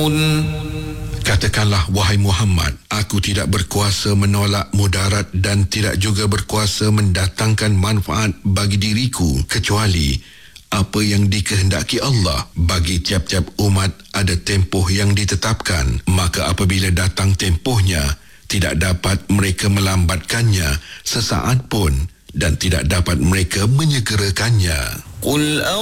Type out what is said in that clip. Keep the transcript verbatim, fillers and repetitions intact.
Katakanlah, wahai Muhammad, aku tidak berkuasa menolak mudarat dan tidak juga berkuasa mendatangkan manfaat bagi diriku kecuali apa yang dikehendaki Allah. Bagi tiap-tiap umat ada tempoh yang ditetapkan, maka apabila datang tempohnya, tidak dapat mereka melambatkannya sesaat pun dan tidak dapat mereka menyegerakannya. Qul